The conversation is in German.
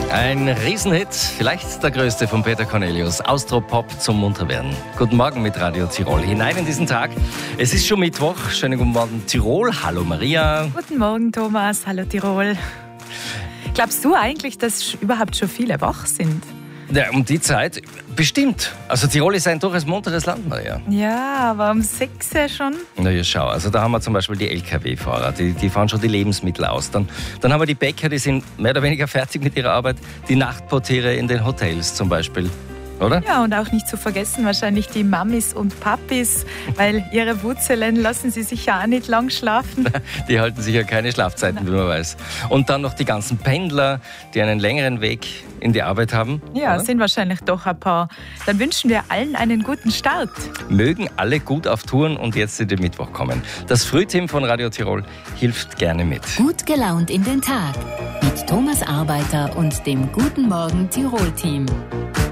Ein Riesenhit, vielleicht der größte von Peter Cornelius. Austropop zum Munterwerden. Guten Morgen mit Radio Tirol. Hinein in diesen Tag. Es ist schon Mittwoch. Schönen guten Morgen Tirol. Hallo Maria. Guten Morgen Thomas. Hallo Tirol. Glaubst du eigentlich, dass überhaupt schon viele wach sind? Ja, um die Zeit bestimmt. Also Tirol ist ein durchaus munteres Land, Maria. Ja, aber um 6 Uhr schon. Na ja, schau. Also da haben wir zum Beispiel die LKW-Fahrer, die fahren schon die Lebensmittel aus. Dann haben wir die Bäcker, die sind mehr oder weniger fertig mit ihrer Arbeit. Die Nachtportiere in den Hotels zum Beispiel. Oder? Ja, und auch nicht zu vergessen wahrscheinlich die Mamis und Papis, weil ihre Wutzelen lassen sie sich ja auch nicht lang schlafen. Die halten sich ja keine Schlafzeiten, wie man weiß. Und dann noch die ganzen Pendler, die einen längeren Weg in die Arbeit haben. Ja, oder? sind wahrscheinlich doch ein paar. Dann wünschen wir allen einen guten Start. Mögen alle gut auf Touren und jetzt in den Mittwoch kommen. Das Frühteam von Radio Tirol hilft gerne mit. Gut gelaunt in den Tag mit Thomas Arbeiter und dem Guten Morgen Tirol-Team.